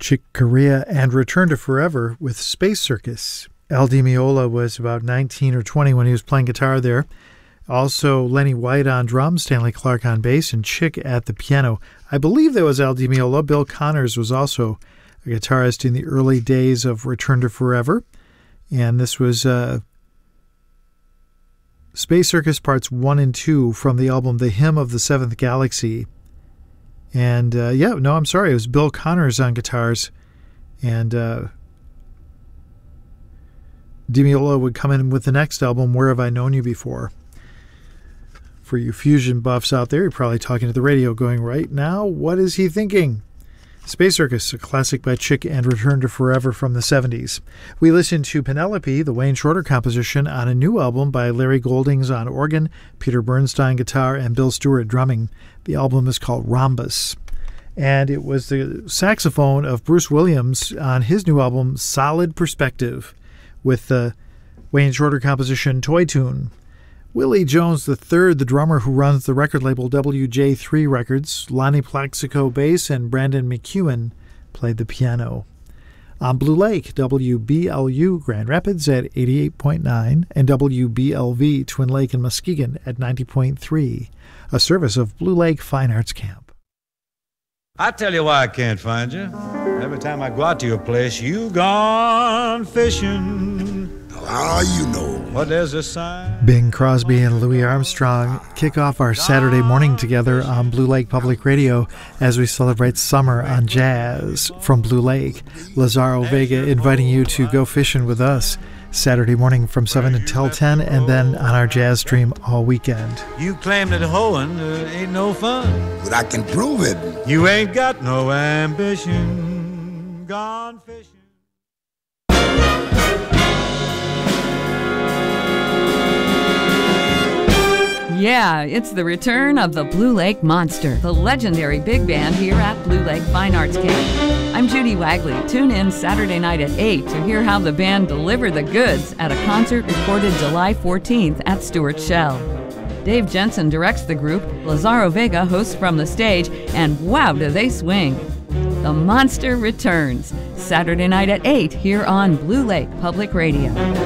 Chick Corea and Return to Forever with Space Circus. Al Di Meola was about 19 or 20 when he was playing guitar there. Also, Lenny White on drums, Stanley Clarke on bass, and Chick at the piano. I believe that was Al Di Meola. Bill Connors was also a guitarist in the early days of Return to Forever. And this was Space Circus Parts 1 and 2 from the album The Hymn of the Seventh Galaxy. And, I'm sorry, it was Bill Connors on guitars. And Di Meola would come in with the next album, Where Have I Known You Before? For you fusion buffs out there, you're probably talking to the radio going, right now, what is he thinking? Space Circus, a classic by Chick and Return to Forever from the 70s. We listened to Penelope, the Wayne Shorter composition, on a new album by Larry Goldings on organ, Peter Bernstein guitar, and Bill Stewart drumming. The album is called Rhombus. And it was the saxophone of Bruce Williams on his new album, Solid Perspective, with the Wayne Shorter composition Toy Tune. Willie Jones III, the drummer who runs the record label WJ3 Records, Lonnie Plaxico bass, and Brandon McEwen played the piano. On Blue Lake, WBLU Grand Rapids at 88.9 and WBLV Twin Lake and Muskegon at 90.3, a service of Blue Lake Fine Arts Camp. I tell you why I can't find you. Every time I go out to your place, you gone fishing. How you know? What there's a sign. Bing Crosby and Louis Armstrong kick off our Saturday morning together on Blue Lake Public Radio as we celebrate summer on jazz from Blue Lake. Lazaro Vega inviting you to go fishing with us Saturday morning from 7 until 10, and then on our jazz stream all weekend. You claim that hoeing ain't no fun, But I can prove it. you ain't got no ambition. Gone fishing. Yeah, it's the return of the Blue Lake Monster, the legendary big band here at Blue Lake Fine Arts Camp. I'm Judy Wagley. Tune in Saturday night at 8 to hear how the band deliver the goods at a concert recorded July 14th at Stuart Shell. Dave Jensen directs the group, Lazaro Vega hosts from the stage, and wow, do they swing! The Monster returns Saturday night at 8 here on Blue Lake Public Radio.